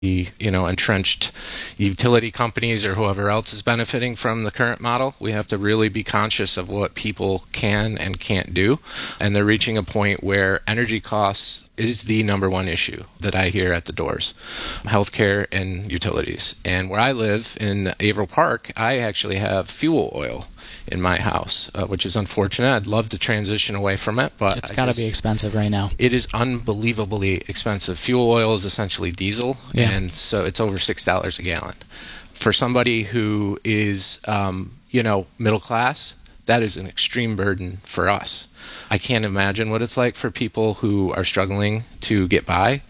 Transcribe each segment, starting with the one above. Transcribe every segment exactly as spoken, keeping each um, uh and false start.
the, you know, entrenched utility companies or whoever else is benefiting from the current model. We have to really be conscious of what people can and can't do. And they're reaching a point where energy costs is the number one issue that I hear at the doors. Healthcare and utilities. And where I live in Averill Park, I actually have fuel oil in my house, uh, which is unfortunate. I'd love to transition away from it, but it's got to be expensive right now. It is unbelievably expensive. Fuel oil is essentially diesel, yeah. and so it's over six dollars a gallon. For somebody who is, um, you know, middle class, that is an extreme burden for us. I can't imagine what it's like for people who are struggling to get by.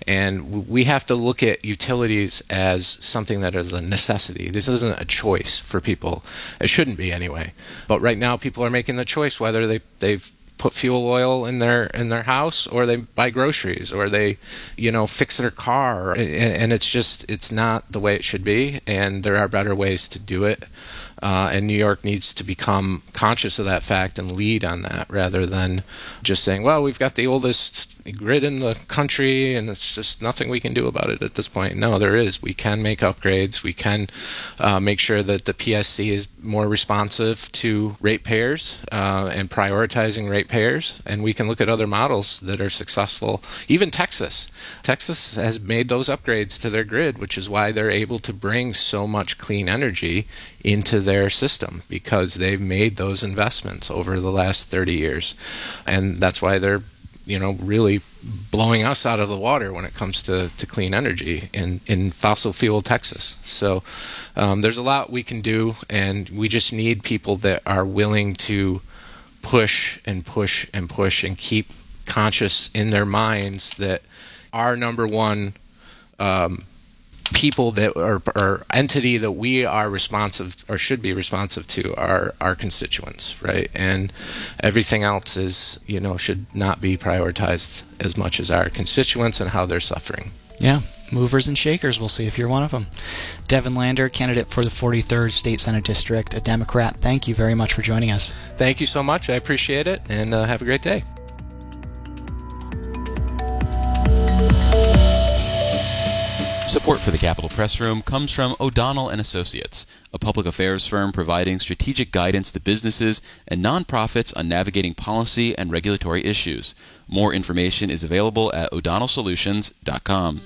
And we have to look at utilities as something that is a necessity. This isn't a choice for people. It shouldn't be anyway. But right now people are making the choice whether they, they've put fuel oil in their in their house, or they buy groceries, or they, you know, fix their car. And, and it's just, it's not the way it should be. And there are better ways to do it. Uh, and New York needs to become conscious of that fact and lead on that, rather than just saying, well, we've got the oldest grid in the country and it's just nothing we can do about it at this point. No, there is. We can make upgrades. We can uh, make sure that the P S C is more responsive to ratepayers uh, and prioritizing ratepayers. And we can look at other models that are successful. Even Texas. Texas has made those upgrades to their grid, which is why they're able to bring so much clean energy into their system, because they've made those investments over the last thirty years. And that's why they're, you know, really blowing us out of the water when it comes to, to clean energy in, in fossil fuel Texas. So um, there's a lot we can do, and we just need people that are willing to push and push and push and keep conscious in their minds that our number one um, people that are, or entity that we are responsive or should be responsive to are our constituents, right? And everything else is, you know, should not be prioritized as much as our constituents and how they're suffering. Yeah, movers and shakers. We'll see if you're one of them. Devin Lander, candidate for the forty-third State Senate District, a Democrat. Thank you very much for joining us. Thank you so much. I appreciate it, and uh, have a great day. Support for the Capitol Press Room comes from O'Donnell and Associates, a public affairs firm providing strategic guidance to businesses and nonprofits on navigating policy and regulatory issues. More information is available at o'donnell solutions dot com.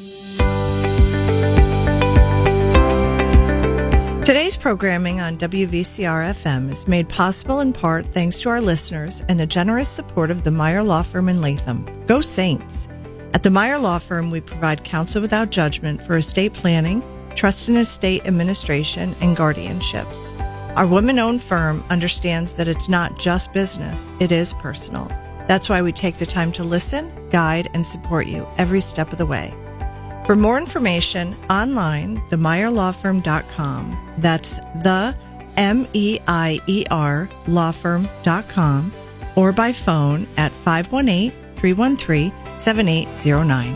Today's programming on W V C R F M is made possible in part thanks to our listeners and the generous support of the Meyer Law Firm in Latham. Go Saints! At the Meyer Law Firm, we provide counsel without judgment for estate planning, trust and estate administration, and guardianships. Our women-owned firm understands that it's not just business, it is personal. That's why we take the time to listen, guide, and support you every step of the way. For more information, online, the meyer law firm dot com. That's the M E I E R law firm dot com, or by phone at five one eight, three one three, seven eight zero nine.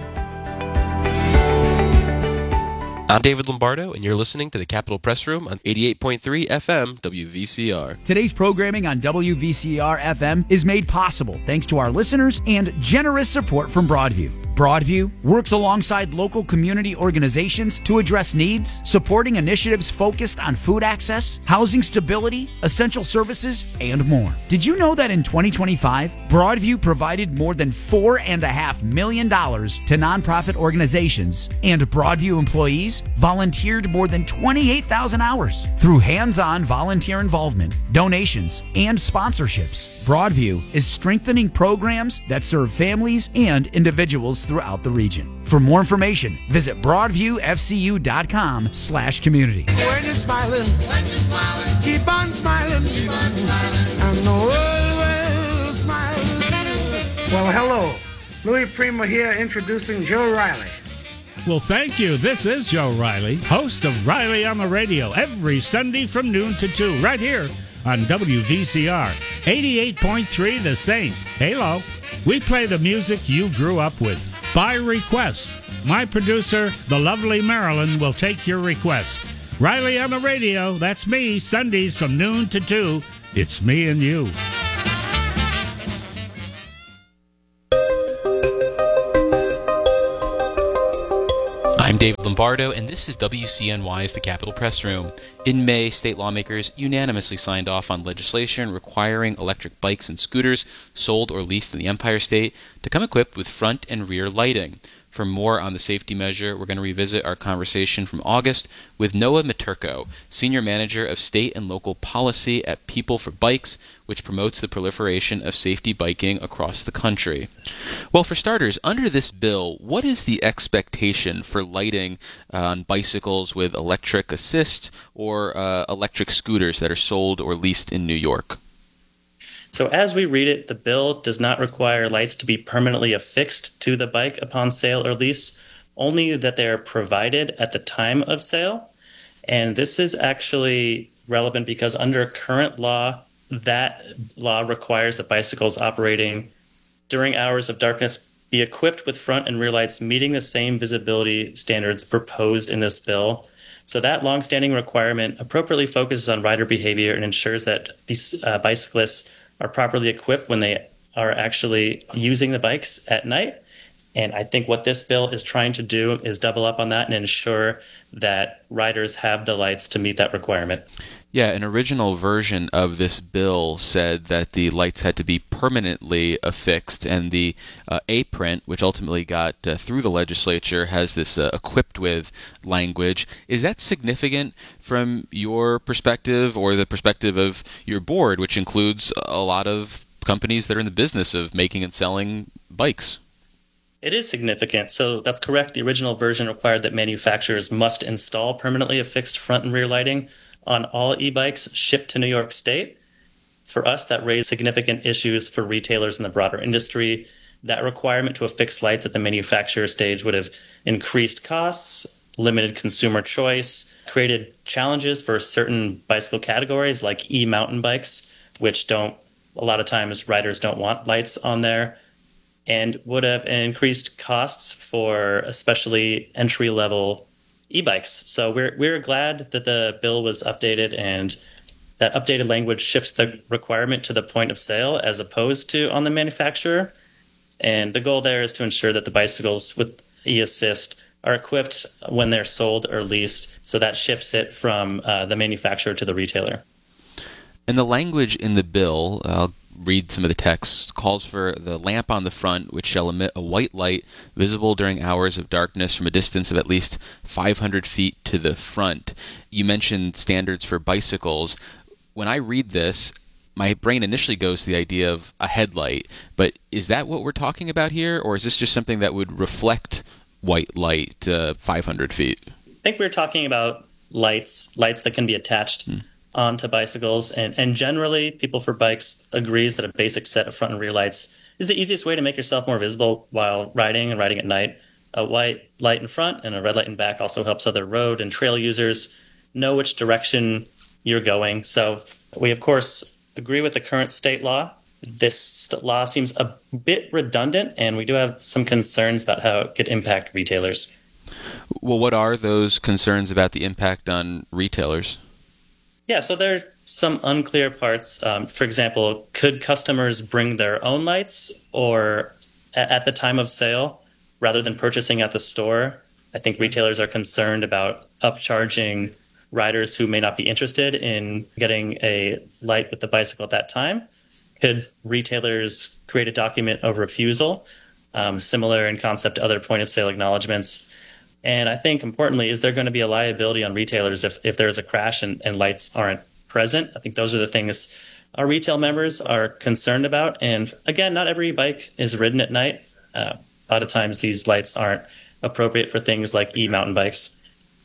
I'm David Lombardo, and you're listening to the Capitol Press Room on eighty-eight point three F M W V C R. Today's programming on W V C R F M is made possible thanks to our listeners and generous support from Broadview. Broadview works alongside local community organizations to address needs, supporting initiatives focused on food access, housing stability, essential services, and more. Did you know that in twenty twenty-five, Broadview provided more than four point five million dollars to nonprofit organizations, and Broadview employees volunteered more than twenty-eight thousand hours through hands-on volunteer involvement, donations, and sponsorships? Broadview is strengthening programs that serve families and individuals throughout the region. For more information, visit broadviewfcu.com slash community. When you're smiling, when you're smiling, keep on smiling, keep on smiling, and the world will smile. Well, hello. Louis Prima here, introducing Joe Riley. Well, thank you. This is Joe Riley, host of Riley on the Radio, every Sunday from noon to two, right here on W V C R, eighty-eight point three The Saint. Hello. We play the music you grew up with, by request. My producer, the lovely Marilyn, will take your request. Riley on the Radio, that's me, Sundays from noon to two. It's me and you. I'm David Lombardo, and this is W C N Y's The Capitol Press Room. In May, state lawmakers unanimously signed off on legislation requiring electric bikes and scooters sold or leased in the Empire State to come equipped with front and rear lighting. For more on the safety measure, we're going to revisit our conversation from August with Noah Maturko, Senior Manager of State and Local Policy at People for Bikes, which promotes the proliferation of safety biking across the country. Well, for starters, under this bill, what is the expectation for lighting uh, on bicycles with electric assist or uh, electric scooters that are sold or leased in New York? So as we read it, the bill does not require lights to be permanently affixed to the bike upon sale or lease, only that they are provided at the time of sale. And this is actually relevant because under current law, that law requires that bicycles operating during hours of darkness be equipped with front and rear lights meeting the same visibility standards proposed in this bill. So that longstanding requirement appropriately focuses on rider behavior and ensures that these uh, bicyclists are properly equipped when they are actually using the bikes at night. And I think what this bill is trying to do is double up on that and ensure that riders have the lights to meet that requirement. Yeah, an original version of this bill said that the lights had to be permanently affixed, and the uh, A-print, which ultimately got uh, through the legislature, has this uh, equipped with language. Is that significant from your perspective or the perspective of your board, which includes a lot of companies that are in the business of making and selling bikes? It is significant. So that's correct. The original version required that manufacturers must install permanently affixed front and rear lighting on all e-bikes shipped to New York State. For us, that raised significant issues for retailers in the broader industry. That requirement to affix lights at the manufacturer stage would have increased costs, limited consumer choice, created challenges for certain bicycle categories like e-mountain bikes, which don't, a lot of times riders don't want lights on there, and would have increased costs for especially entry-level e-bikes. So we're we're glad that the bill was updated, and that updated language shifts the requirement to the point of sale as opposed to on the manufacturer. And the goal there is to ensure that the bicycles with e-assist are equipped when they're sold or leased. So that shifts it from uh, the manufacturer to the retailer. And the language in the bill, I'll read some of the text, calls for the lamp on the front, which shall emit a white light visible during hours of darkness from a distance of at least five hundred feet to the front. You mentioned standards for bicycles. When I read this, my brain initially goes to the idea of a headlight, but is that what we're talking about here, or is this just something that would reflect white light uh, five hundred feet? I think we're talking about lights, lights that can be attached hmm. onto bicycles, and, and generally People for Bikes agrees that a basic set of front and rear lights is the easiest way to make yourself more visible while riding and riding at night. A white light in front and a red light in back also helps other road and trail users know which direction you're going. So we, of course, agree with the current state law. This law seems a bit redundant, and we do have some concerns about how it could impact retailers. Well, what are those concerns about the impact on retailers? Yeah, so there are some unclear parts. Um, for example, could customers bring their own lights or a- at the time of sale rather than purchasing at the store? I think retailers are concerned about upcharging riders who may not be interested in getting a light with the bicycle at that time. Could retailers create a document of refusal, um, similar in concept to other point-of-sale acknowledgments? And I think, importantly, is there going to be a liability on retailers if, if there's a crash and, and lights aren't present? I think those are the things our retail members are concerned about. And again, not every bike is ridden at night. Uh, a lot of times these lights aren't appropriate for things like e-mountain bikes.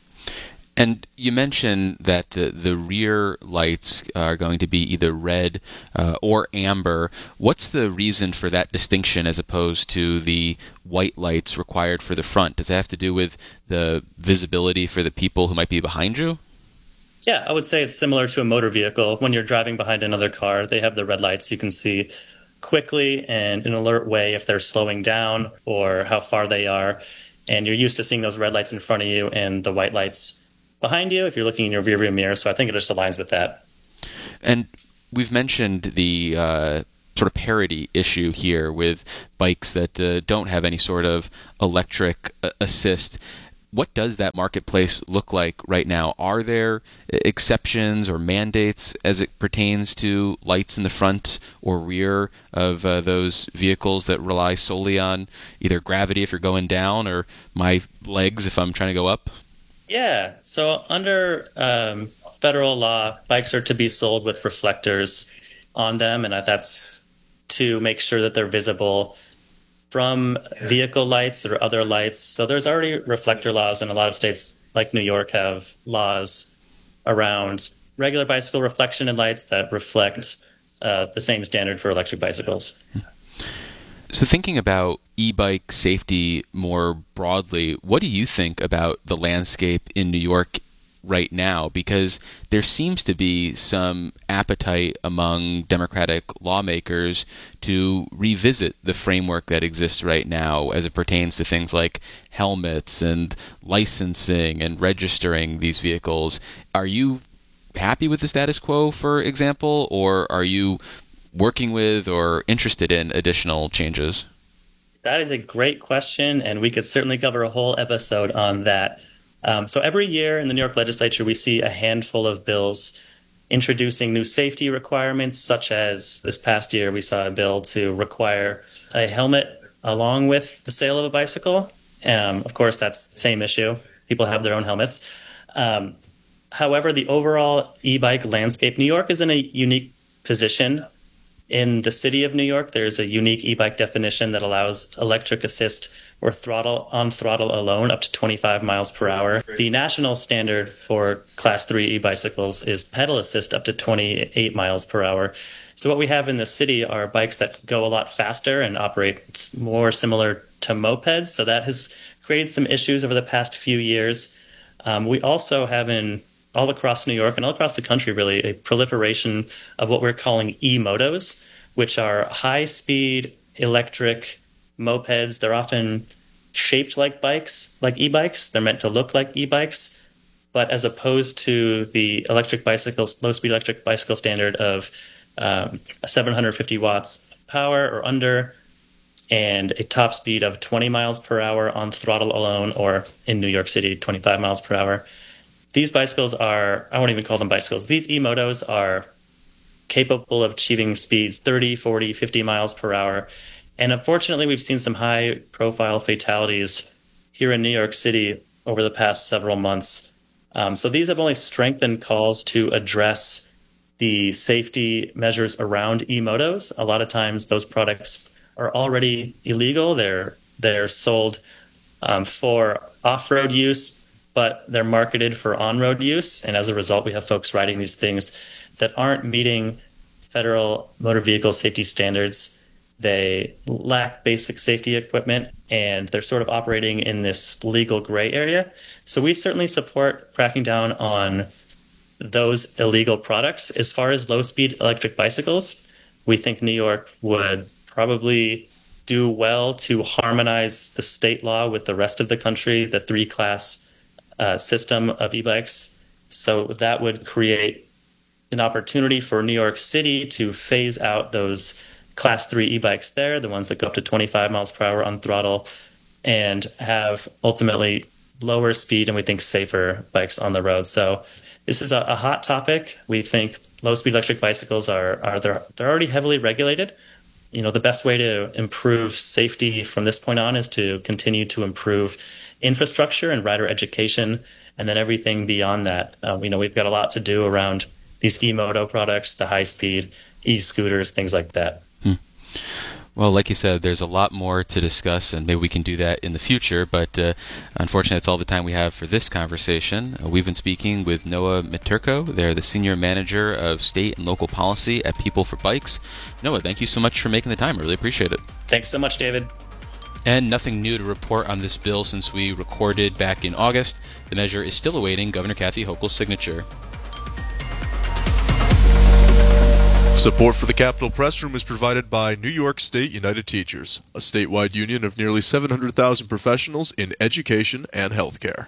And you mentioned that the, the rear lights are going to be either red uh, or amber. What's the reason for that distinction as opposed to the white lights required for the front? Does it have to do with the visibility for the people who might be behind you? Yeah, I would say it's similar to a motor vehicle. When you're driving behind another car, they have the red lights. You can see quickly and in an alert way if they're slowing down or how far they are. And you're used to seeing those red lights in front of you and the white lights behind you if you're looking in your rearview mirror. So I think it just aligns with that. And we've mentioned the uh, sort of parity issue here with bikes that uh, don't have any sort of electric uh, assist. what does that marketplace look like right now? Are there exceptions or mandates as it pertains to lights in the front or rear of uh, those vehicles that rely solely on either gravity if you're going down or my legs if I'm trying to go up? Yeah. So under um, federal law, bikes are to be sold with reflectors on them, and that's to make sure that they're visible from vehicle lights or other lights. So there's already reflector laws, and a lot of states like New York have laws around regular bicycle reflection and lights that reflect uh, the same standard for electric bicycles. So thinking about e-bike safety more broadly, what do you think about the landscape in New York right now? Because there seems to be some appetite among Democratic lawmakers to revisit the framework that exists right now as it pertains to things like helmets and licensing and registering these vehicles. Are you happy with the status quo, for example, or are you working with or interested in additional changes? That is a great question, and we could certainly cover a whole episode on that. Um, so every year in the New York legislature, we see a handful of bills introducing new safety requirements, such as this past year, we saw a bill to require a helmet along with the sale of a bicycle. Um, of course, that's the same issue. People have their own helmets. Um, however, the overall e-bike landscape, New York is in a unique position. In the city of New York, there's a unique e-bike definition that allows electric assist or throttle on throttle alone up to twenty-five miles per hour. The national standard for class three e-bicycles is pedal assist up to twenty-eight miles per hour. So what we have in the city are bikes that go a lot faster and operate more similar to mopeds. So that has created some issues over the past few years. Um, we also have in all across New York and all across the country, really, a proliferation of what we're calling e-motos, which are high-speed electric mopeds. They're often shaped like bikes, like e-bikes. They're meant to look like e-bikes, but as opposed to the electric bicycles, low-speed electric bicycle standard of um, seven hundred fifty watts power or under, and a top speed of twenty miles per hour on throttle alone, or in New York City, twenty-five miles per hour. These bicycles are, I won't even call them bicycles, these e-motos are capable of achieving speeds thirty, forty, fifty miles per hour. And unfortunately, we've seen some high-profile fatalities here in New York City over the past several months. Um, so these have only strengthened calls to address the safety measures around e-motos. A lot of times, those products are already illegal. They're they're sold um, for off-road use, but they're marketed for on-road use. And as a result, we have folks riding these things that aren't meeting federal motor vehicle safety standards. They lack basic safety equipment, and they're sort of operating in this legal gray area. So we certainly support cracking down on those illegal products. As far as low-speed electric bicycles, we think New York would probably do well to harmonize the state law with the rest of the country, the three-class Uh, system of e-bikes. So that would create an opportunity for New York City to phase out those class three e-bikes there, the ones that go up to twenty-five miles per hour on throttle, and have ultimately lower speed and we think safer bikes on the road. So this is a, a hot topic. We think low-speed electric bicycles are, are they're, they're already heavily regulated. You know, the best way to improve safety from this point on is to continue to improve infrastructure and rider education, and then everything beyond that. Uh, you know, we've got a lot to do around these e-moto products, the high-speed e-scooters, things like that. Hmm. Well, like you said, there's a lot more to discuss, and maybe we can do that in the future, but uh, unfortunately, that's all the time we have for this conversation. Uh, we've been speaking with Noah Miturko. They're the Senior Manager of State and Local Policy at People for Bikes. Noah, thank you so much for making the time. I really appreciate it. Thanks so much, David. And nothing new to report on this bill since we recorded back in August. The measure is still awaiting Governor Kathy Hochul's signature. Support for the Capitol Press Room is provided by New York State United Teachers, a statewide union of nearly seven hundred thousand professionals in education and healthcare.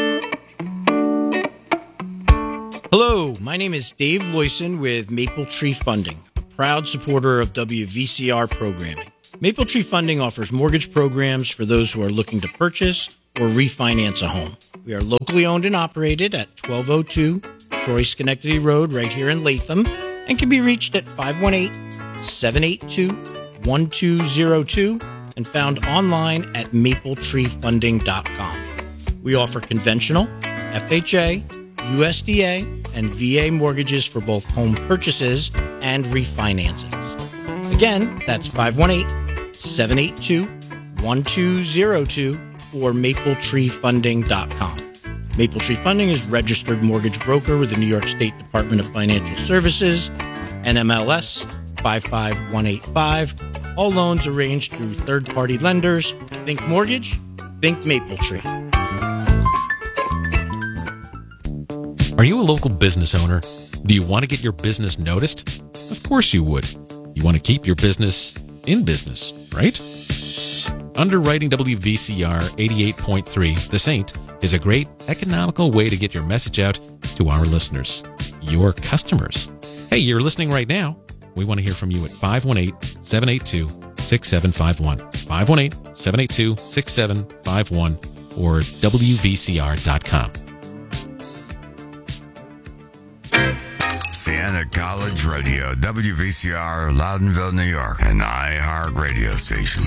Hello, my name is Dave Loyson with Maple Tree Funding, a proud supporter of W V C R programming. Maple Tree Funding offers mortgage programs for those who are looking to purchase or refinance a home. We are locally owned and operated at twelve oh two Troy Schenectady Road right here in Latham and can be reached at five one eight, seven eight two, one two zero two and found online at maple tree funding dot com. We offer conventional, F H A, U S D A, and V A mortgages for both home purchases and refinancings. Again, that's five one eight, seven eight two, one two zero two or maple tree funding dot com. Maple Tree Funding is registered mortgage broker with the New York State Department of Financial Services, N M L S five five one eight five. All loans arranged through third-party lenders. Think mortgage, think Maple Tree. Are you a local business owner? Do you want to get your business noticed? Of course you would. You want to keep your business in business, right? Underwriting W V C R eighty-eight point three, The Saint, is a great economical way to get your message out to our listeners, your customers. Hey, you're listening right now. We want to hear from you at five one eight, seven eight two, six seven five one, five one eight, seven eight two, six seven five one, or W V C R dot com. Siena College Radio, W V C R, Loudonville, New York, an iHeart radio station.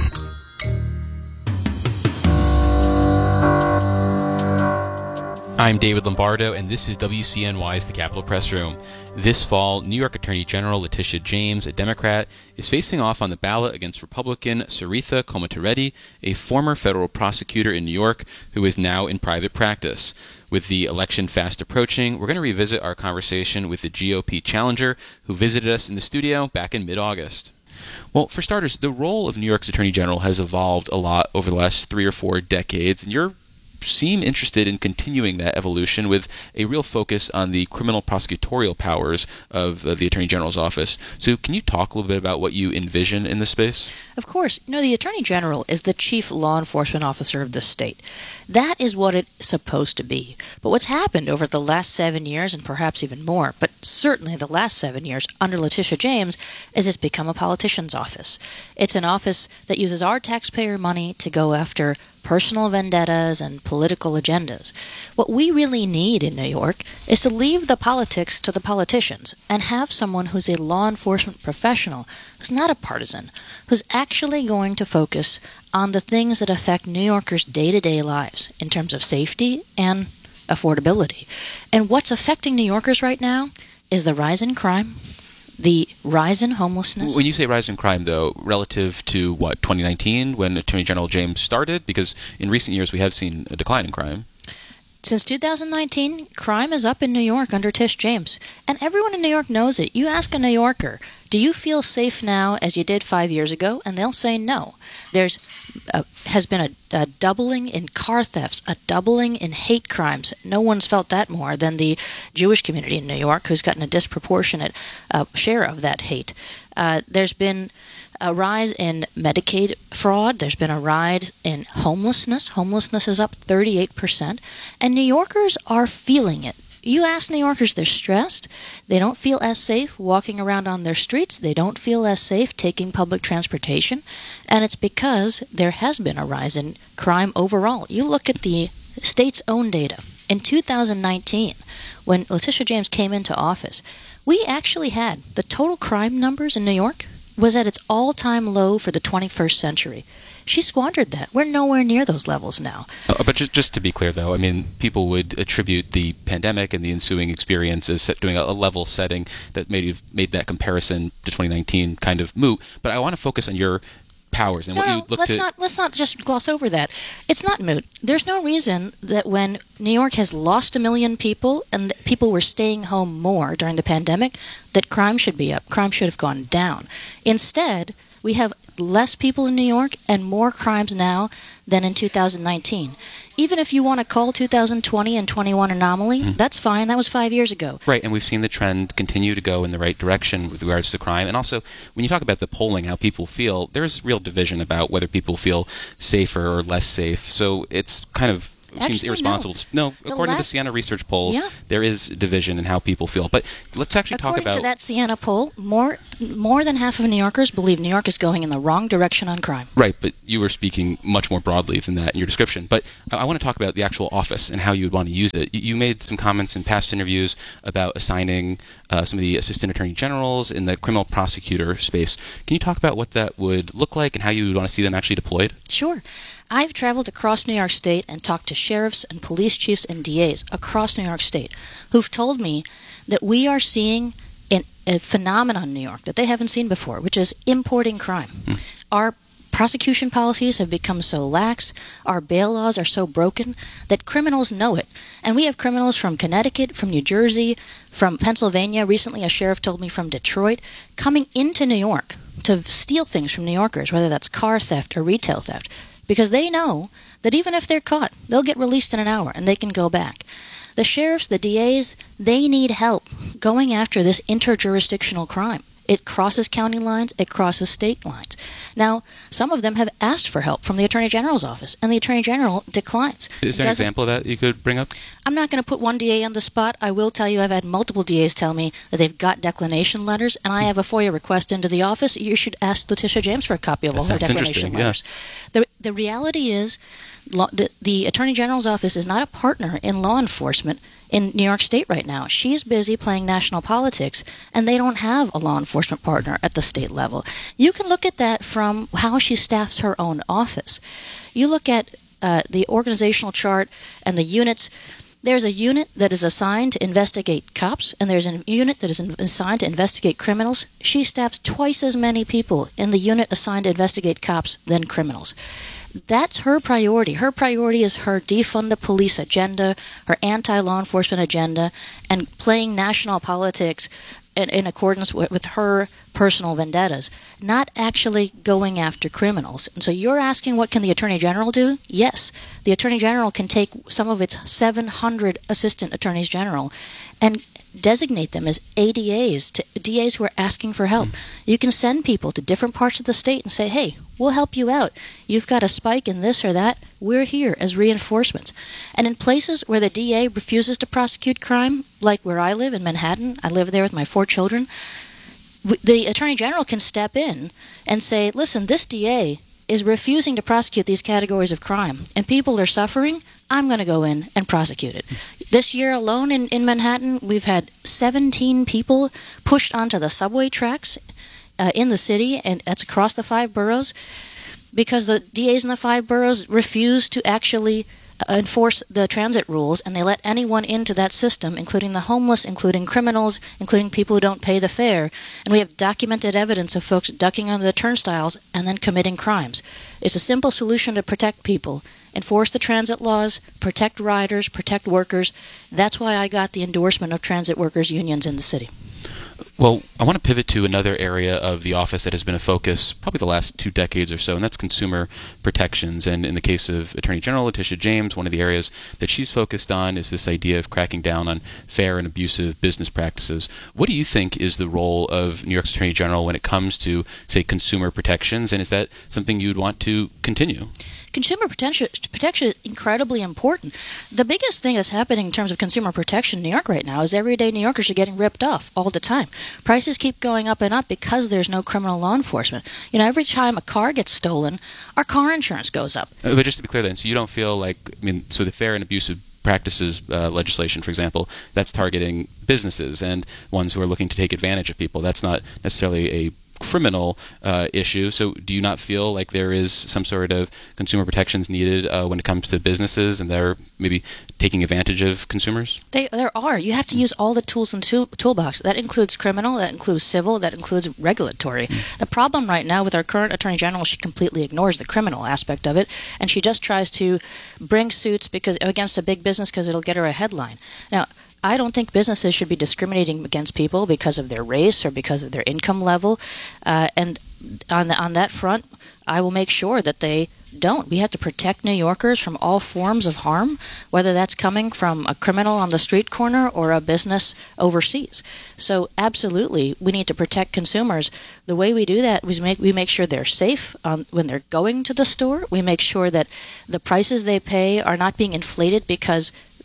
I'm David Lombardo, and this is W C N Y's The Capitol Press Room. This fall, New York Attorney General Letitia James, a Democrat, is facing off on the ballot against Republican Saritha Komatoreddy, a former federal prosecutor in New York who is now in private practice. With the election fast approaching, we're going to revisit our conversation with the G O P challenger who visited us in the studio back in mid-August. Well, for starters, the role of New York's Attorney General has evolved a lot over the last three or four decades, and you're seem interested in continuing that evolution with a real focus on the criminal prosecutorial powers of uh, the Attorney General's office. So can you talk a little bit about what you envision in this space? Of course. You know, the Attorney General is the chief law enforcement officer of the state. That is what it's supposed to be. But what's happened over the last seven years, and perhaps even more, but certainly the last seven years under Letitia James, is it's become a politician's office. It's an office that uses our taxpayer money to go after personal vendettas and political agendas. What we really need in New York is to leave the politics to the politicians and have someone who's a law enforcement professional, who's not a partisan, who's actually going to focus on the things that affect New Yorkers' day-to-day lives in terms of safety and affordability. And what's affecting New Yorkers right now is the rise in crime, the rise in homelessness. When you say rise in crime, though, relative to, what, twenty nineteen, when Attorney General James started? Because in recent years we have seen a decline in crime. Since two thousand nineteen, crime is up in New York under Tish James. And everyone in New York knows it. You ask a New Yorker, do you feel safe now as you did five years ago? And they'll say no. There's uh, has been a, a doubling in car thefts, a doubling in hate crimes. No one's felt that more than the Jewish community in New York, who's gotten a disproportionate uh, share of that hate. Uh, there's been a rise in Medicaid fraud. There's been a rise in homelessness. Homelessness is up thirty-eight percent. And New Yorkers are feeling it. You ask New Yorkers, they're stressed. They don't feel as safe walking around on their streets. They don't feel as safe taking public transportation. And it's because there has been a rise in crime overall. You look at the state's own data. In two thousand nineteen, when Letitia James came into office, we actually had the total crime numbers in New York was at its all-time low for the twenty-first century. She squandered that. We're nowhere near those levels now. Uh, but just, just to be clear, though, I mean, people would attribute the pandemic and the ensuing experience as doing a, a level setting that made, made that comparison to twenty nineteen kind of moot. But I want to focus on your powers and no, what you no, look let's to... Not, let's not just gloss over that. It's not moot. There's no reason that when New York has lost a million people and people were staying home more during the pandemic, that crime should be up. Crime should have gone down. Instead, we have less people in New York and more crimes now than in two thousand nineteen. Even if you want to call two thousand twenty and twenty-one anomaly, mm. that's fine. That was five years ago. Right, and we've seen the trend continue to go in the right direction with regards to crime. And also, when you talk about the polling, how people feel, there's real division about whether people feel safer or less safe. So it's kind of... It seems actually, irresponsible. No, no according last, to the Siena research polls, yeah. there is division in how people feel. But let's actually according talk about... According to that Siena poll, more more than half of New Yorkers believe New York is going in the wrong direction on crime. Right, but you were speaking much more broadly than that in your description. But I, I want to talk about the actual office and how you would want to use it. You, you made some comments in past interviews about assigning uh, some of the assistant attorney generals in the criminal prosecutor space. Can you talk about what that would look like and how you would want to see them actually deployed? Sure. I've traveled across New York State and talked to sheriffs and police chiefs and D As across New York State who've told me that we are seeing an, a phenomenon in New York that they haven't seen before, which is importing crime. Mm. Our prosecution policies have become so lax, our bail laws are so broken that criminals know it. And we have criminals from Connecticut, from New Jersey, from Pennsylvania. Recently, a sheriff told me from Detroit, coming into New York to steal things from New Yorkers, whether that's car theft or retail theft, because they know that even if they're caught, they'll get released in an hour and they can go back. The sheriffs, the D As, they need help going after this interjurisdictional crime. It crosses county lines, it crosses state lines. Now, some of them have asked for help from the Attorney General's office, and the Attorney General declines. Is there an example of that you could bring up? I'm not going to put one D A on the spot. I will tell you I've had multiple D As tell me that they've got declination letters, and I have a FOIA request into the office. You should ask Letitia James for a copy of all her declination letters. Yeah. The, the reality is law, the, the Attorney General's office is not a partner in law enforcement in New York State right now. She's busy playing national politics, and they don't have a law enforcement partner at the state level. You can look at that from how she staffs her own office. You look at uh, the organizational chart and the units. There's a unit that is assigned to investigate cops, and there's a unit that is assigned to investigate criminals. She staffs twice as many people in the unit assigned to investigate cops than criminals. That's her priority. Her priority is her defund the police agenda, her anti-law enforcement agenda, and playing national politics in, in accordance with, with her personal vendettas, not actually going after criminals. And so you're asking, what can the Attorney General do? Yes, the Attorney General can take some of its seven hundred assistant attorneys general and designate them as A D As, to D As who are asking for help. Mm. You can send people to different parts of the state and say, hey, we'll help you out. You've got a spike in this or that. We're here as reinforcements. And in places where the D A refuses to prosecute crime, like where I live in Manhattan, I live there with my four children, the Attorney General can step in and say, listen, this D A is refusing to prosecute these categories of crime, and people are suffering. I'm going to go in and prosecute it. This year alone in, in Manhattan, we've had seventeen people pushed onto the subway tracks uh, in the city, and that's across the five boroughs, because the D As in the five boroughs refuse to actually uh, enforce the transit rules, and they let anyone into that system, including the homeless, including criminals, including people who don't pay the fare. And we have documented evidence of folks ducking under the turnstiles and then committing crimes. It's a simple solution to protect people. Enforce the transit laws, protect riders, protect workers. That's why I got the endorsement of transit workers' unions in the city. Well, I want to pivot to another area of the office that has been a focus probably the last two decades or so, and that's consumer protections. And in the case of Attorney General Letitia James, one of the areas that she's focused on is this idea of cracking down on fair and abusive business practices. What do you think is the role of New York's Attorney General when it comes to, say, consumer protections, and is that something you'd want to continue? Consumer protection, protection is incredibly important. The biggest thing that's happening in terms of consumer protection in New York right now is everyday New Yorkers are getting ripped off all the time. Prices keep going up and up because there's no criminal law enforcement. You know, every time a car gets stolen, our car insurance goes up. Uh, but just to be clear then, so you don't feel like, I mean, so the fair and abusive practices uh, legislation, for example, that's targeting businesses and ones who are looking to take advantage of people. That's not necessarily a criminal uh, issue. So do you not feel like there is some sort of consumer protections needed uh, when it comes to businesses and they're maybe taking advantage of consumers? They, there are. You have to use all the tools in the tool, toolbox. That includes criminal, that includes civil, that includes regulatory. Mm. The problem right now with our current Attorney General, she completely ignores the criminal aspect of it, and she just tries to bring suits because against a big business because it'll get her a headline. Now, I don't think businesses should be discriminating against people because of their race or because of their income level. Uh, and on the, on that front, I will make sure that they don't. We have to protect New Yorkers from all forms of harm, whether that's coming from a criminal on the street corner or a business overseas. So absolutely, we need to protect consumers. The way we do that is make, we make sure they're safe um, when they're going to the store. We make sure that the prices they pay are not being inflated because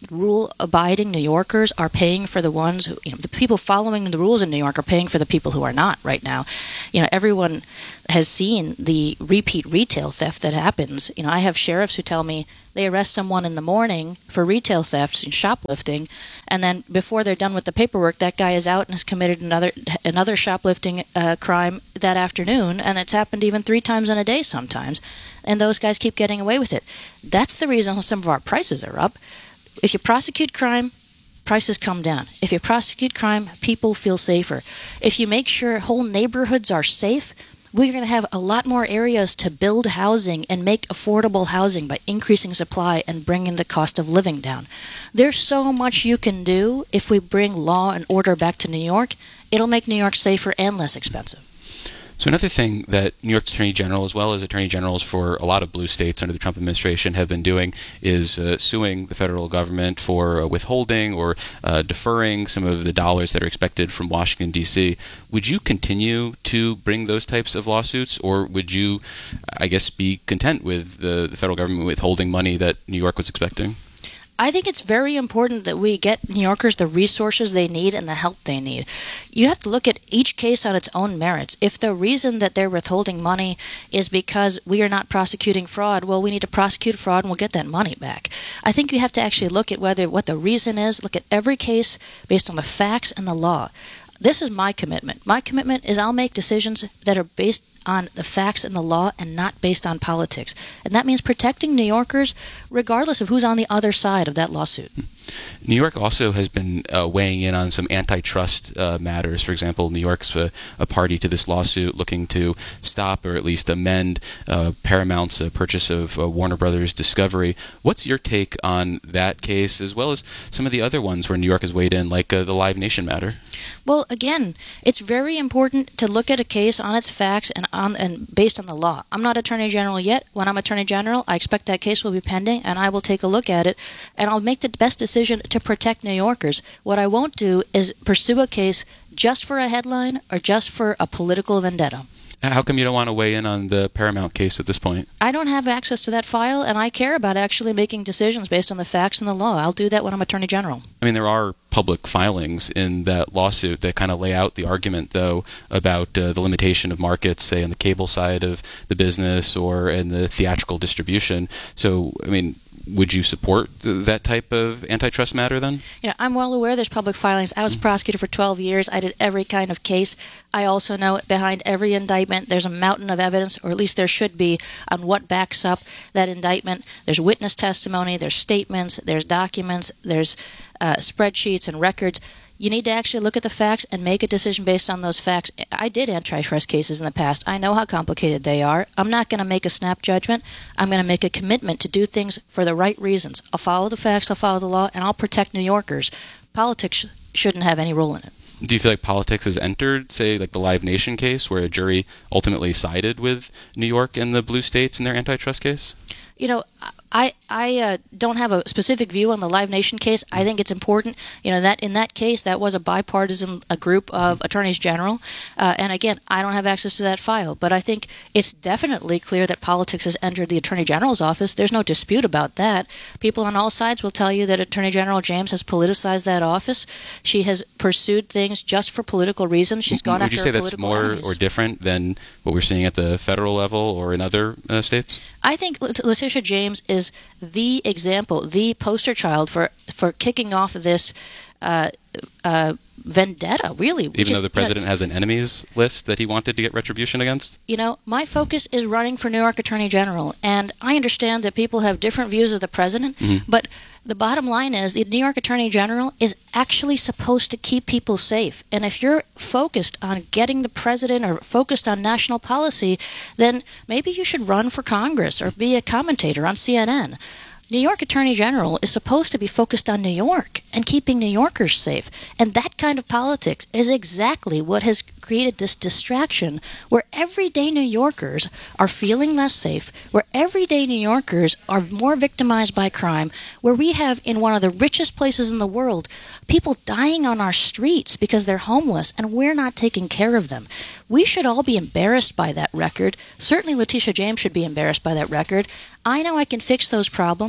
rule-abiding New Yorkers are paying for the ones who, you know, the people following the rules in New York are paying for the people who are not right now. You know, everyone has seen the repeat retail theft that happens. You know, I have sheriffs who tell me they arrest someone in the morning for retail thefts and shoplifting, and then before they're done with the paperwork, that guy is out and has committed another another shoplifting uh, crime that afternoon, and it's happened even three times in a day sometimes, and those guys keep getting away with it. That's the reason some of our prices are up. If you prosecute crime, prices come down. If you prosecute crime, people feel safer. If you make sure whole neighborhoods are safe, we're going to have a lot more areas to build housing and make affordable housing by increasing supply and bringing the cost of living down. There's so much you can do if we bring law and order back to New York. It'll make New York safer and less expensive. So another thing that New York Attorney General, as well as Attorney Generals for a lot of blue states under the Trump administration, have been doing is uh, suing the federal government for uh, withholding or uh, deferring some of the dollars that are expected from Washington, D C. Would you continue to bring those types of lawsuits, or would you, I guess, be content with the, the federal government withholding money that New York was expecting? I think it's very important that we get New Yorkers the resources they need and the help they need. You have to look at each case on its own merits. If the reason that they're withholding money is because we are not prosecuting fraud, well, we need to prosecute fraud and we'll get that money back. I think you have to actually look at whether what the reason is, look at every case based on the facts and the law. This is my commitment. My commitment is I'll make decisions that are based on the facts and the law and not based on politics. And that means protecting New Yorkers regardless of who's on the other side of that lawsuit. New York also has been uh, weighing in on some antitrust uh, matters. For example, New York's a, a party to this lawsuit looking to stop or at least amend uh, Paramount's uh, purchase of uh, Warner Brothers Discovery. What's your take on that case, as well as some of the other ones where New York has weighed in, like uh, the Live Nation matter? Well, again, it's very important to look at a case on its facts and on and based on the law. I'm not Attorney General yet. When I'm Attorney General, I expect that case will be pending, and I will take a look at it, and I'll make the best decision to protect New Yorkers. What I won't do is pursue a case just for a headline or just for a political vendetta. How come you don't want to weigh in on the Paramount case at this point? I don't have access to that file, and I care about actually making decisions based on the facts and the law. I'll do that when I'm Attorney General. I mean, there are public filings in that lawsuit that kind of lay out the argument, though, about uh, the limitation of markets, say, on the cable side of the business or in the theatrical distribution. So, I mean, would you support that type of antitrust matter then? You know, I'm well aware there's public filings. I was a prosecutor for twelve years. I did every kind of case. I also know behind every indictment there's a mountain of evidence, or at least there should be, on what backs up that indictment. There's witness testimony, there's statements, there's documents, there's uh, spreadsheets and records. You need to actually look at the facts and make a decision based on those facts. I did antitrust cases in the past. I know how complicated they are. I'm not going to make a snap judgment. I'm going to make a commitment to do things for the right reasons. I'll follow the facts, I'll follow the law, and I'll protect New Yorkers. Politics sh- shouldn't have any role in it. Do you feel like politics has entered, say, like the Live Nation case, where a jury ultimately sided with New York and the blue states in their antitrust case? You know, I I uh, don't have a specific view on the Live Nation case. I think it's important, you know, that in that case that was a bipartisan a group of attorneys general, uh, and again, I don't have access to that file. But I think it's definitely clear that politics has entered the Attorney General's office. There's no dispute about that. People on all sides will tell you that Attorney General James has politicized that office. She has pursued things just for political reasons. She's gone Would after you say that's political more enemies. or different than what we're seeing at the federal level or in other uh, states? I think Let- Letitia James is the example, the poster child for, for kicking off this uh, uh, vendetta, really. Even though the president you know, has an enemies list that he wanted to get retribution against? You know, my focus is running for New York Attorney General, and I understand that people have different views of the president, mm-hmm. but the bottom line is the New York Attorney General is actually supposed to keep people safe. And if you're focused on getting the president or focused on national policy, then maybe you should run for Congress or be a commentator on C N N. New York Attorney General is supposed to be focused on New York and keeping New Yorkers safe. And that kind of politics is exactly what has created this distraction where everyday New Yorkers are feeling less safe, where everyday New Yorkers are more victimized by crime, where we have in one of the richest places in the world people dying on our streets because they're homeless and we're not taking care of them. We should all be embarrassed by that record. Certainly Letitia James should be embarrassed by that record. I know I can fix those problems.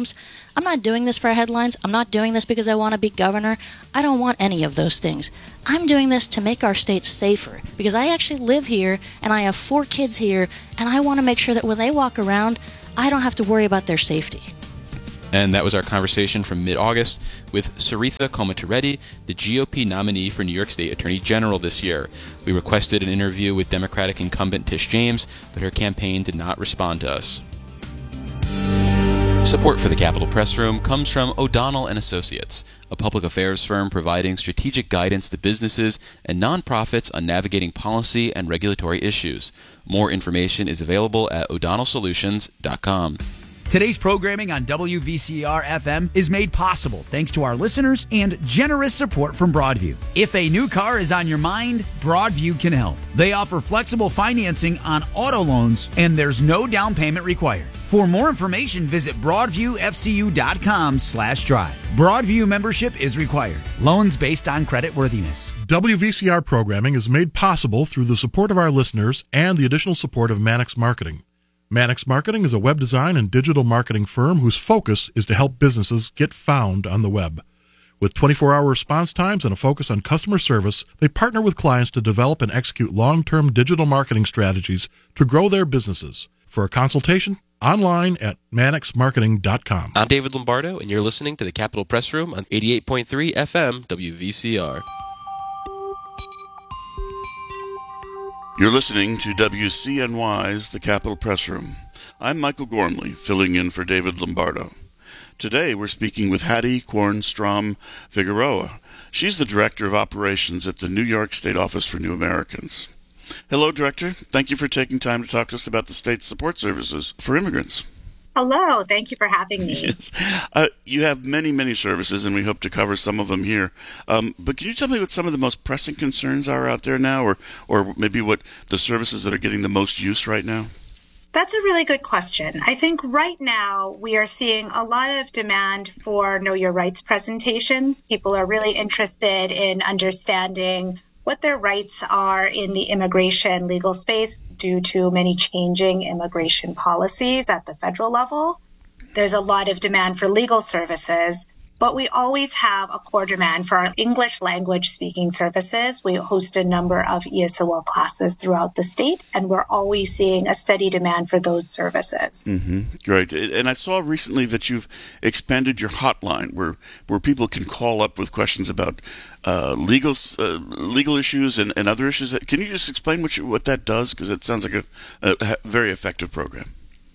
James, I'm not doing this for headlines. I'm not doing this because I want to be governor. I don't want any of those things. I'm doing this to make our state safer because I actually live here and I have four kids here, and I want to make sure that when they walk around, I don't have to worry about their safety. And that was our conversation from mid-August with Saritha Komatireddy, the G O P nominee for New York State Attorney General this year. We requested an interview with Democratic incumbent Tish James, but her campaign did not respond to us. Support for the Capitol Press Room comes from O'Donnell and Associates, a public affairs firm providing strategic guidance to businesses and nonprofits on navigating policy and regulatory issues. More information is available at o'donnell solutions dot com. Today's programming on W V C R F M is made possible thanks to our listeners and generous support from Broadview. If a new car is on your mind, Broadview can help. They offer flexible financing on auto loans, and there's no down payment required. For more information, visit broadviewfcu.com slash drive. Broadview membership is required. Loans based on credit worthiness. W V C R programming is made possible through the support of our listeners and the additional support of Mannix Marketing. Mannix Marketing is a web design and digital marketing firm whose focus is to help businesses get found on the web. With twenty-four hour response times and a focus on customer service, they partner with clients to develop and execute long-term digital marketing strategies to grow their businesses. For a consultation, online at mannix marketing dot com. I'm David Lombardo, and you're listening to the Capitol Press Room on eighty-eight point three F M W V C R. You're listening to W C N Y's The Capitol Press Room. I'm Michael Gormley, filling in for David Lombardo. Today we're speaking with Hattie Kornstrom Figueroa. She's the Director of Operations at the New York State Office for New Americans. Hello, Director. Thank you for taking time to talk to us about the state's support services for immigrants. Hello. Thank you for having me. Yes. Uh, you have many, many services, and we hope to cover some of them here. Um, but can you tell me what some of the most pressing concerns are out there now, or, or maybe what the services that are getting the most use right now? That's a really good question. I think right now we are seeing a lot of demand for Know Your Rights presentations. People are really interested in understanding what their rights are in the immigration legal space due to many changing immigration policies at the federal level. There's a lot of demand for legal services, but we always have a core demand for our English language speaking services. We host a number of E S O L classes throughout the state, and we're always seeing a steady demand for those services. Mm-hmm. Great. And I saw recently that you've expanded your hotline where, where people can call up with questions about uh, legal uh, legal issues and, and other issues. Can you just explain what, you, what that does? Because it sounds like a, a very effective program.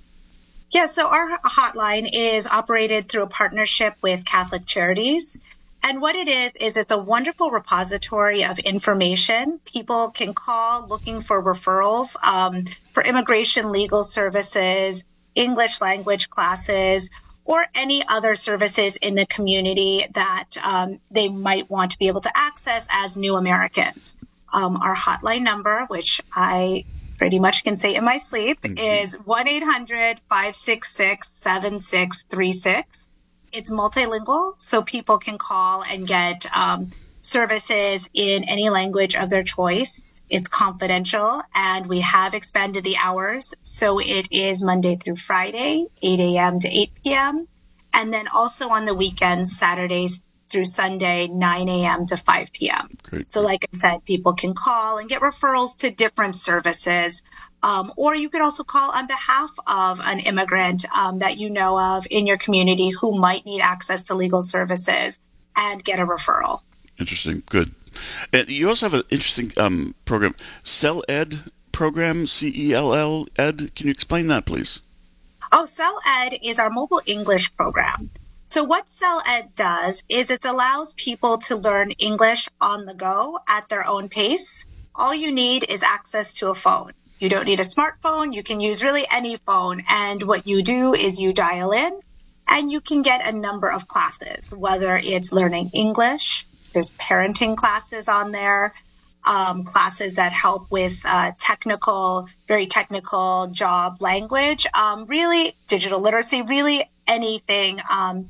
Yeah, so our hotline is operated through a partnership with Catholic Charities. And what it is, is it's a wonderful repository of information. People can call looking for referrals um, for immigration legal services, English language classes, or any other services in the community that um, they might want to be able to access as new Americans. Um, our hotline number, which I pretty much can say in my sleep, mm-hmm. is one eight hundred five six six seven six three six. It's multilingual, so people can call and get um, services in any language of their choice. It's confidential, and we have expanded the hours, so it is Monday through Friday, eight a.m. to eight p.m., and then also on the weekends, Saturdays through Sunday, nine a.m. to five p.m. Great. So like I said, people can call and get referrals to different services. Um, or you could also call on behalf of an immigrant um, that you know of in your community who might need access to legal services and get a referral. Interesting. Good. And you also have an interesting um, program, CellEd program, C E L L Ed. Can you explain that, please? Oh, CellEd is our mobile English program. So what CellEd does is it allows people to learn English on the go at their own pace. All you need is access to a phone. You don't need a smartphone. You can use really any phone. And what you do is you dial in and you can get a number of classes, whether it's learning English, there's parenting classes on there, um, classes that help with uh, technical, very technical job language, um, really digital literacy, really anything um,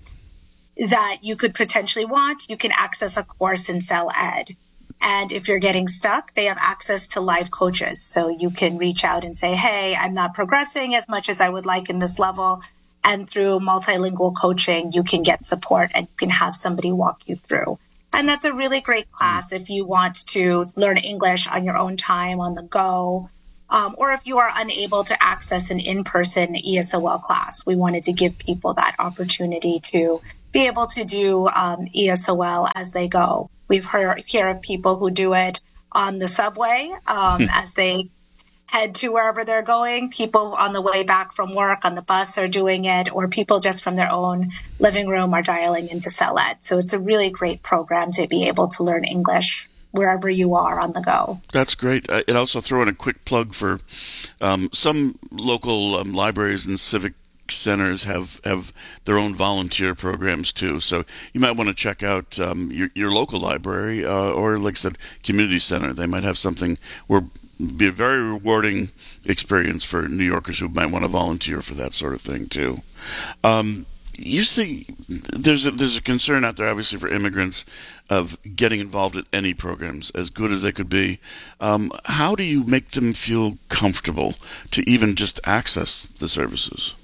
that you could potentially want, you can access a course in CellEd. And if you're getting stuck, they have access to live coaches. So you can reach out and say, hey, I'm not progressing as much as I would like in this level. And through multilingual coaching, you can get support and you can have somebody walk you through. And that's a really great class if you want to learn English on your own time, on the go, um, or if you are unable to access an in-person E S O L class. We wanted to give people that opportunity to be able to do um, E S O L as they go. We've heard hear of people who do it on the subway um, as they head to wherever they're going. People on the way back from work on the bus are doing it, or people just from their own living room are dialing into CellEd. So it's a really great program to be able to learn English wherever you are on the go. That's great. Uh, and also throw in a quick plug for um, some local um, libraries and civic centers have, have their own volunteer programs too. So you might want to check out um, your, your local library uh, or, like I said, community center. They might have something where be a very rewarding experience for New Yorkers who might want to volunteer for that sort of thing too. Um, you see, there's a, there's a concern out there, obviously, for immigrants of getting involved in any programs, as good as they could be. Um, how do you make them feel comfortable to even just access the services?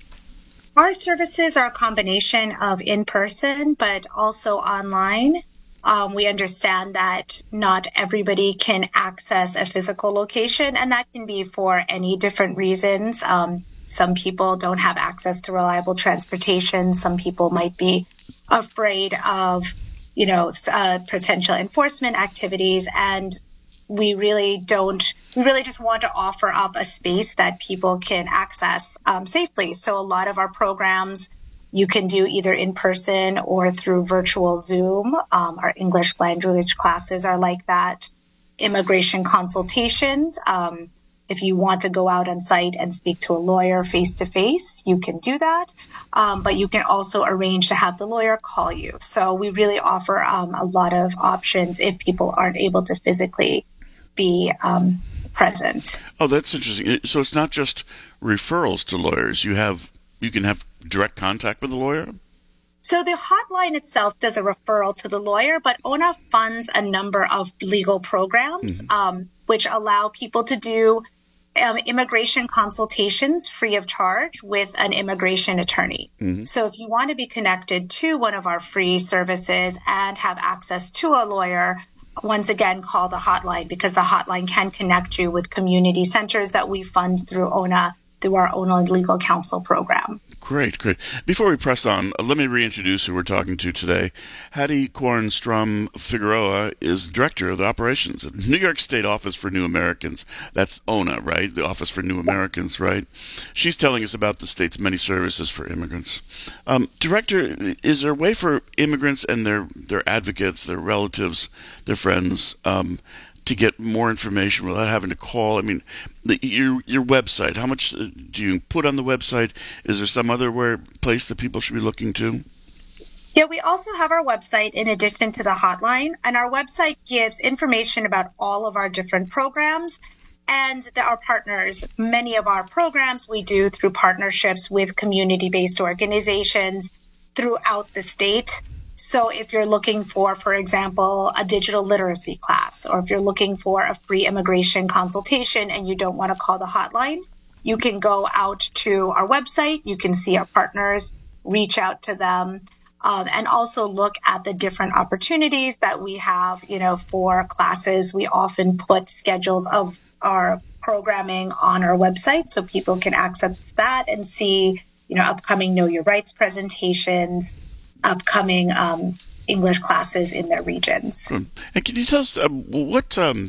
Our services are a combination of in-person, but also online. Um, we understand that not everybody can access a physical location, and that can be for any different reasons. Um, some people don't have access to reliable transportation. Some people might be afraid of, you know, uh, potential enforcement activities, and we really don't, we really just want to offer up a space that people can access um, safely. So a lot of our programs you can do either in person or through virtual Zoom. Um, our English language classes are like that. Immigration consultations. Um, if you want to go out on site and speak to a lawyer face to face, you can do that. Um, but you can also arrange to have the lawyer call you. So we really offer um, a lot of options if people aren't able to physically be um, present. Oh, that's interesting. So it's not just referrals to lawyers. You have you can have direct contact with the lawyer? So the hotline itself does a referral to the lawyer, but O N A funds a number of legal programs, mm-hmm. um, which allow people to do um, immigration consultations free of charge with an immigration attorney. Mm-hmm. So if you want to be connected to one of our free services and have access to a lawyer, once again, call the hotline, because the hotline can connect you with community centers that we fund through O N A, through our O N A Legal Counsel program. Great, great. Before we press on, let me reintroduce who we're talking to today. Hattie Kornstrom Figueroa is Director of the Operations at New York State Office for New Americans. That's O N A, right? The Office for New Americans, right? She's telling us about the state's many services for immigrants. Um, Director, is there a way for immigrants and their, their advocates, their relatives, their friends, um, to get more information without having to call? I mean, the, your your website, how much do you put on the website? Is there some other where, place that people should be looking to? Yeah, we also have our website in addition to the hotline, and our website gives information about all of our different programs and the, our partners. Many of our programs we do through partnerships with community-based organizations throughout the state. So if you're looking for, for example, a digital literacy class, or if you're looking for a free immigration consultation and you don't want to call the hotline, you can go out to our website. You can see our partners, reach out to them, um, and also look at the different opportunities that we have, you know, for classes. We often put schedules of our programming on our website so people can access that and see, you know, upcoming Know Your Rights presentations, upcoming um, English classes in their regions. And can you tell us uh, what, um,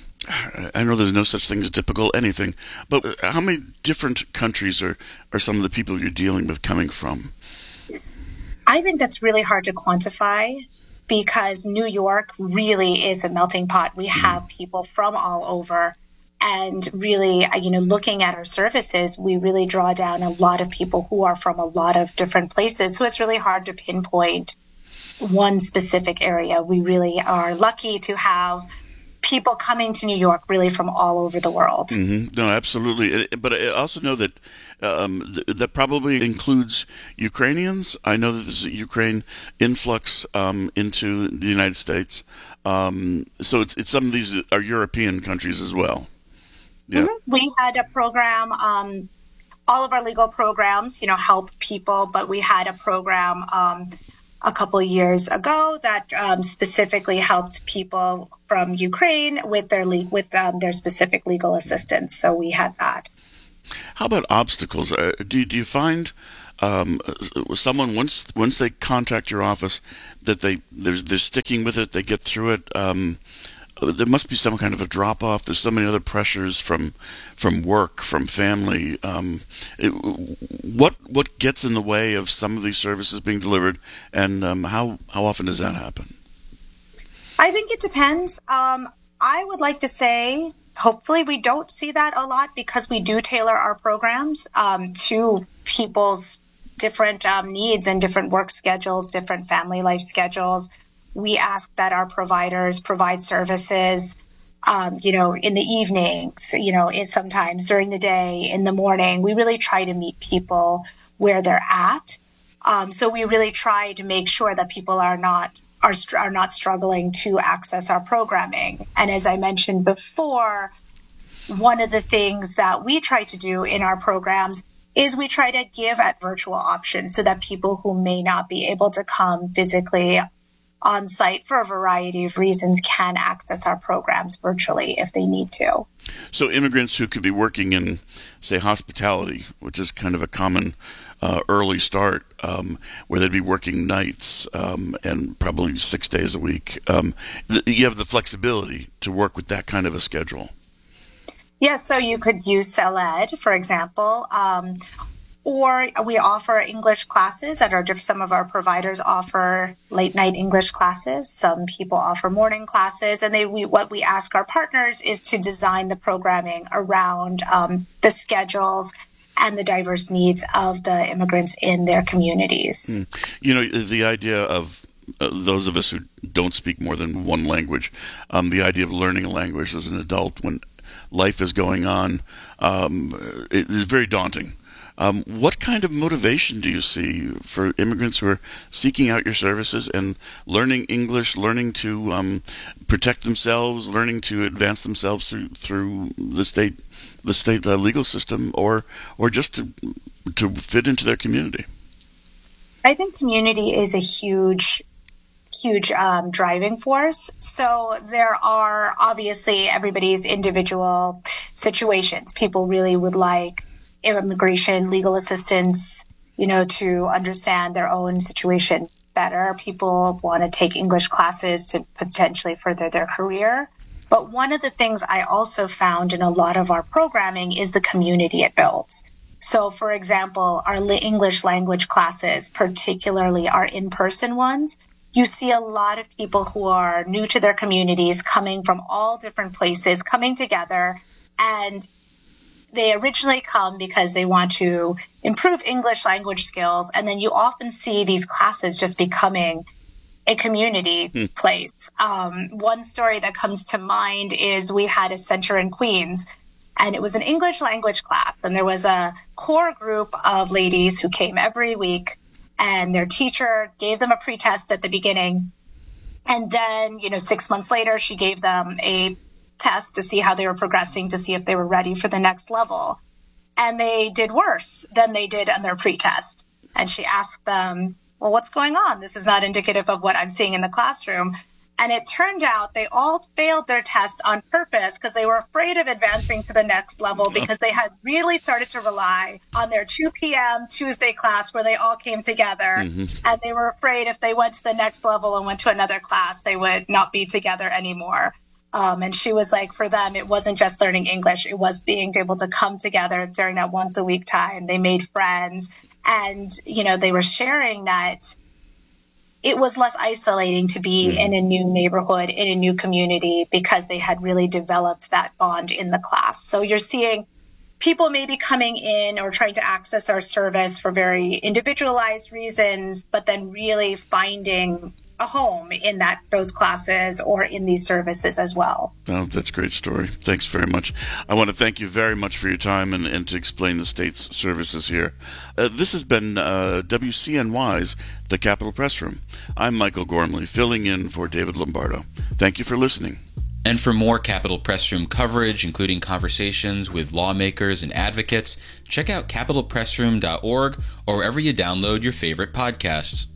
I know there's no such thing as typical anything, but how many different countries are, are some of the people you're dealing with coming from? I think that's really hard to quantify because New York really is a melting pot. We have mm. people from all over. And really, you know, looking at our services, we really draw down a lot of people who are from a lot of different places. So it's really hard to pinpoint one specific area. We really are lucky to have people coming to New York really from all over the world. Mm-hmm. No, absolutely. But I also know that um, that probably includes Ukrainians. I know that there's a Ukraine influx um, into the United States. Um, so it's, it's some of these are European countries as well. Yeah. Mm-hmm. We had a program um, all of our legal programs, you know, help people, but we had a program um, a couple of years ago that um, specifically helped people from Ukraine with their le- with um, their specific legal assistance. So we had that. How about obstacles? Uh, do do you find um, someone once once they contact your office that they they're, they're sticking with it, they get through it? Um, there must be some kind of a drop off. There's so many other pressures from from work, from family. Um, it, what what gets in the way of some of these services being delivered, and um, how how often does that happen? I think it depends. Um, I would like to say, hopefully, we don't see that a lot because we do tailor our programs um, to people's different um, needs and different work schedules, different family life schedules. We ask that our providers provide services, um, you know, in the evenings, you know, in, sometimes during the day, in the morning. We really try to meet people where they're at. Um, so we really try to make sure that people are not are are not struggling to access our programming. And as I mentioned before, one of the things that we try to do in our programs is we try to give at virtual options so that people who may not be able to come physically on site for a variety of reasons can access our programs virtually if they need to. So immigrants who could be working in, say, hospitality, which is kind of a common uh, early start, um, where they'd be working nights um, and probably six days a week, um, th- you have the flexibility to work with that kind of a schedule. Yes, so you could use CELED, for example, um, or we offer English classes that are different. Some of our providers offer late night English classes. Some people offer morning classes. And they, we, what we ask our partners is to design the programming around um, the schedules and the diverse needs of the immigrants in their communities. Mm. You know, the idea of uh, those of us who don't speak more than one language, um, the idea of learning a language as an adult when life is going on, um, it is very daunting. Um, what kind of motivation do you see for immigrants who are seeking out your services and learning English, learning to um, protect themselves, learning to advance themselves through through the state the state uh, legal system, or or just to to fit into their community? I think community is a huge huge um, driving force. So there are obviously everybody's individual situations. People really would like immigration legal assistance, you know, to understand their own situation better. People want to take English classes to potentially further their career. But one of the things I also found in a lot of our programming is the community it builds. So, for example, our English language classes, particularly our in-person ones, you see a lot of people who are new to their communities coming from all different places, coming together, and they originally come because they want to improve English language skills, and then you often see these classes just becoming a community hmm. place. Um, one story that comes to mind is we had a center in Queens, and it was an English language class, and there was a core group of ladies who came every week, and their teacher gave them a pretest at the beginning, and then, you know, six months later, she gave them a test to see how they were progressing, to see if they were ready for the next level. And they did worse than they did on their pretest. And she asked them, well, what's going on? This is not indicative of what I'm seeing in the classroom. And it turned out they all failed their test on purpose because they were afraid of advancing to the next level because they had really started to rely on their two p.m. Tuesday class where they all came together. Mm-hmm. And they were afraid if they went to the next level and went to another class, they would not be together anymore. Um, and she was like, for them, it wasn't just learning English. It was being able to come together during that once a week time. They made friends. And, you know, they were sharing that it was less isolating to be mm-hmm. in a new neighborhood, in a new community, because they had really developed that bond in the class. So you're seeing people maybe coming in or trying to access our service for very individualized reasons, but then really finding a home in that those classes or in these services as well. Oh, that's a great story. Thanks very much. I want to thank you very much for your time and, and to explain the state's services here. Uh, this has been uh, W C N Y's The Capitol Press Room. I'm Michael Gormley, filling in for David Lombardo. Thank you for listening. And for more Capitol Press Room coverage, including conversations with lawmakers and advocates, check out capitol press room dot org or wherever you download your favorite podcasts.